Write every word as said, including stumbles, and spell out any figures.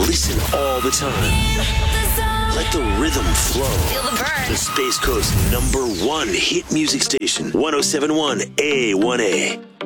Listen all the time. Let the rhythm flow. Feel the burn. The Space Coast number one hit music station, one oh seven point one A one A.